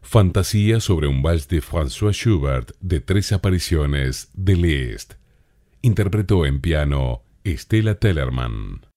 Fantasía sobre un vals de François Schubert de 3 apariciones de Liszt. Interpretó en piano Stella Tellerman.